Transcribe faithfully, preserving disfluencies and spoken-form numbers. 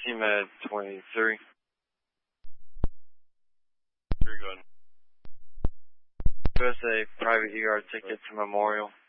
T-Med twenty-three. Very good. U S A private E R ticket to Memorial.